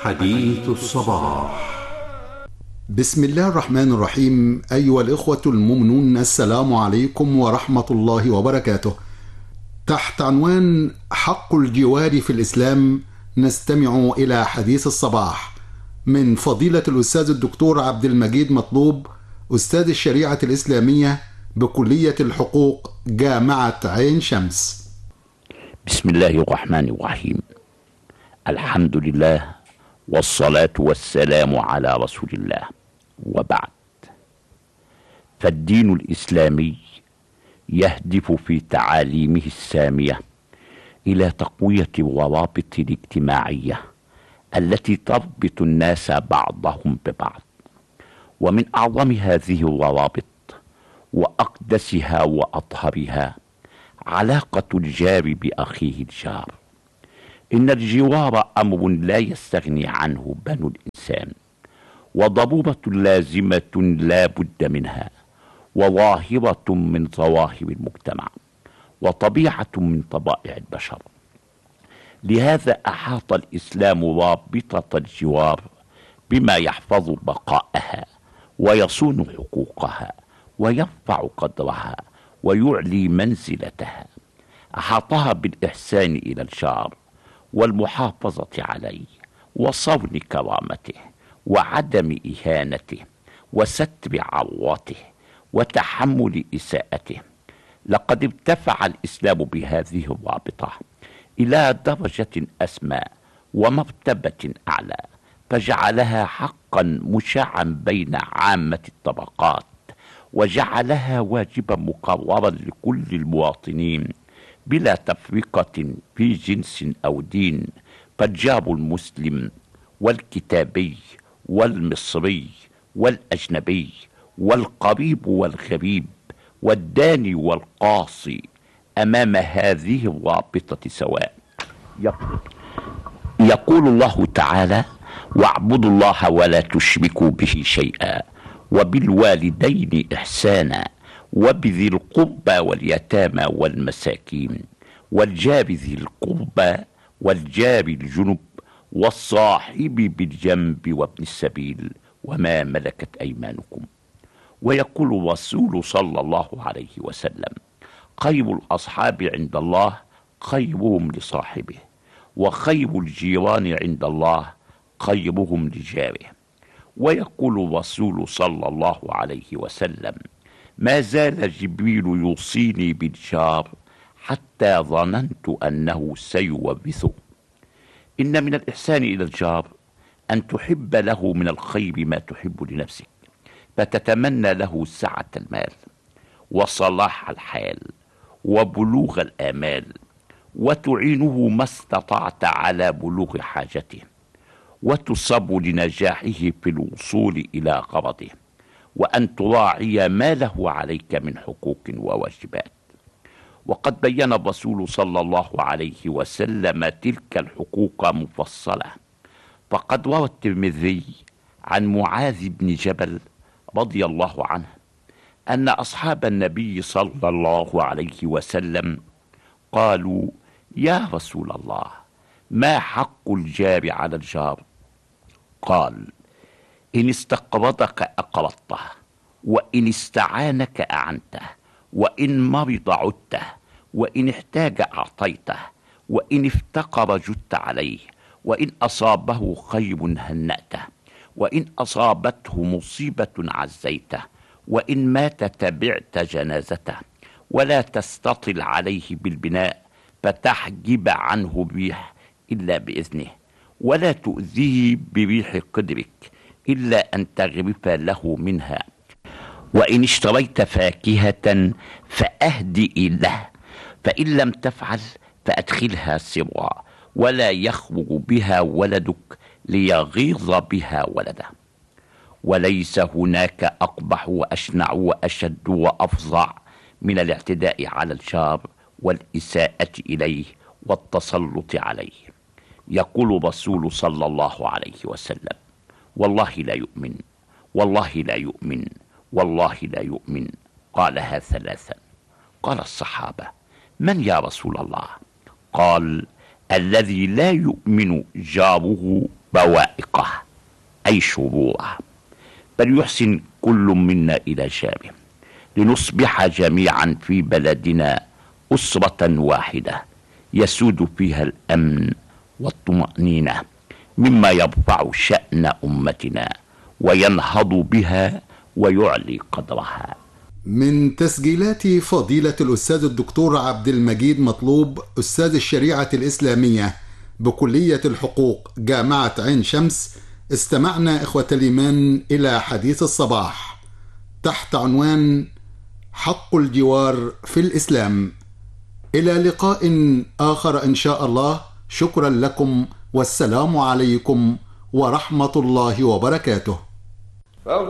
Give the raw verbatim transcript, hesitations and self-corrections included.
حديث الصباح. بسم الله الرحمن الرحيم. أيها الإخوة المؤمنون، السلام عليكم ورحمة الله وبركاته. تحت عنوان حق الجوار في الإسلام نستمع إلى حديث الصباح من فضيلة الأستاذ الدكتور عبد المجيد مطلوب، أستاذ الشريعة الإسلامية بكلية الحقوق جامعة عين شمس. بسم الله الرحمن الرحيم. الحمد لله والصلاة والسلام على رسول الله، وبعد. فالدين الإسلامي يهدف في تعاليمه السامية إلى تقوية الروابط الاجتماعية التي تربط الناس بعضهم ببعض، ومن أعظم هذه الروابط وأقدسها وأطهرها علاقة الجار بأخيه الجار. إن الجوار أمر لا يستغني عنه بنو الإنسان، وضرورة لازمة لا بد منها، وظاهرة من ظواهر المجتمع، وطبيعة من طبائع البشر. لهذا أحاط الإسلام رابطة الجوار بما يحفظ بقاءها ويصون حقوقها ويرفع قدرها ويعلي منزلتها. أحاطها بالإحسان إلى الجار والمحافظة عليه وصون كرامته وعدم إهانته وستر عورته وتحمل إساءته. لقد ارتفع الإسلام بهذه الرابطة إلى درجة أسمى ومرتبة أعلى، فجعلها حقا مشاعا بين عامة الطبقات، وجعلها واجبا مقررا لكل المواطنين بلا تفرقة في جنس أو دين. فالجار المسلم والكتابي والمصري والأجنبي والقريب والغريب والداني والقاصي أمام هذه الرابطة سواء. يقول الله تعالى: واعبدوا الله ولا تشركوا به شيئا وبالوالدين إحسانا وبذي القربى واليتامى والمساكين والجار ذي القربى والجار الجنب والصاحب بالجنب وابن السبيل وما ملكت أيمانكم. ويقول الرسول صلى الله عليه وسلم: خير الأصحاب عند الله خيرهم لصاحبه، وخير الجيران عند الله خيرهم لجاره. ويقول الرسول صلى الله عليه وسلم: ما زال جبريل يوصيني بالجار حتى ظننت أنه سيورثه. إن من الإحسان إلى الجار أن تحب له من الخير ما تحب لنفسك، فتتمنى له سعة المال وصلاح الحال وبلوغ الآمال، وتعينه ما استطعت على بلوغ حاجته، وتصب لنجاحه في الوصول إلى غرضه، وأن تراعي ما له عليك من حقوق وواجبات. وقد بين الرسول صلى الله عليه وسلم تلك الحقوق مفصلة، فقد روى الترمذي عن معاذ بن جبل رضي الله عنه أن أصحاب النبي صلى الله عليه وسلم قالوا: يا رسول الله، ما حق الجار على الجار؟ قال: إن استقرضك أقرضته، وإن استعانك أعنته، وإن مرض عدته، وإن احتاج أعطيته، وإن افتقر جدت عليه، وإن أصابه خير هنأته، وإن أصابته مصيبة عزيته، وإن مات تبعت جنازته، ولا تستطل عليه بالبناء فتحجب عنه الريح إلا بإذنه، ولا تؤذيه بريح قدرك إلا أن تغرف له منها، وإن اشتريت فاكهة فأهدئ له، فإن لم تفعل فأدخلها سرا، ولا يخرج بها ولدك ليغيظ بها ولده. وليس هناك أقبح وأشنع وأشد وأفظع من الاعتداء على الجار والإساءة إليه والتسلط عليه. يقول الرسول صلى الله عليه وسلم: والله لا يؤمن، والله لا يؤمن، والله لا يؤمن. قالها ثلاثا. قال الصحابة: من يا رسول الله؟ قال: الذي لا يؤمن جاره بوائقه أي شروره، بل يحسن كل منا إلى جاره لنصبح جميعا في بلدنا أسرة واحدة يسود فيها الأمن والطمأنينة، مما يرفع شأن أمتنا وينهض بها ويعلي قدرها. من تسجيلات فضيلة الأستاذ الدكتور عبد المجيد مطلوب، أستاذ الشريعة الإسلامية بكلية الحقوق جامعة عين شمس، استمعنا إخوة الإيمان إلى حديث الصباح تحت عنوان حق الجوار في الإسلام. إلى لقاء آخر إن شاء الله. شكرا لكم والسلام عليكم ورحمة الله وبركاته.